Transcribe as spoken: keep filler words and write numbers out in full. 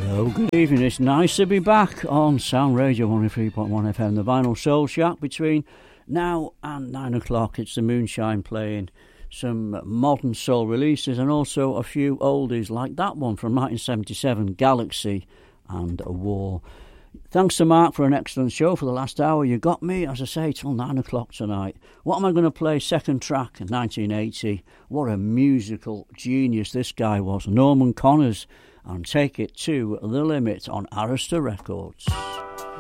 Hello, good evening. It's nice to be back on Sound Radio one oh three point one F M, the Vinyl Soul Shack. Between now and nine o'clock, it's the Moonshine playing some modern soul releases and also a few oldies like that one from nineteen seventy-seven, Galaxy and a War. Thanks to Mark for an excellent show for the last hour. You got me, as I say, till nine o'clock tonight. What am I going to play? Second track, nineteen eighty. What a musical genius this guy was. Norman Connors, and Take It to the Limit on Arista Records.